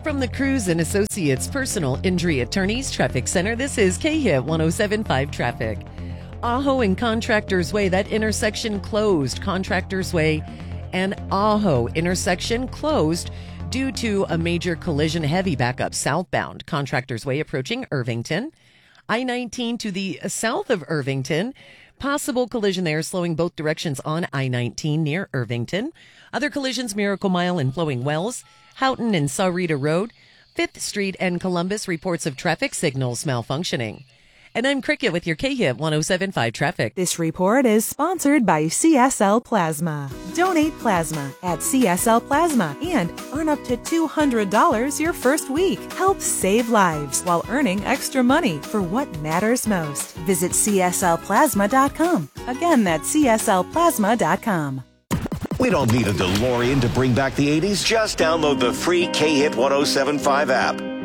From the Cruz and Associates Personal Injury Attorneys Traffic Center, this is KHIT 107.5 Traffic. Ajo and Contractors Way, that intersection closed. Contractors Way and Ajo intersection closed due to a major collision. Heavy backup southbound. Contractors Way approaching Irvington. I-19 to the south of Irvington. Possible collision there, slowing both directions on I-19 near Irvington. Other collisions, Miracle Mile and Flowing Wells, Houghton and Sahuarita Road, 5th Street and Columbus, reports of traffic signals malfunctioning. And I'm Cricket with your KHIT 107.5 Traffic. This report is sponsored by CSL Plasma. Donate plasma at CSL Plasma and earn up to $200 your first week. Help save lives while earning extra money for what matters most. Visit CSLPlasma.com. Again, that's CSLPlasma.com. We don't need a DeLorean to bring back the 80s. Just download the free KHIT 107.5 app.